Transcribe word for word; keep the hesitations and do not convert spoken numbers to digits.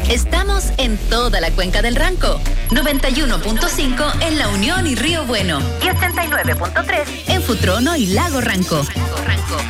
Estamos en toda la cuenca del Ranco. noventa y uno punto cinco en La Unión y Río Bueno. Y ochenta y nueve punto tres en Futrono y Lago Ranco.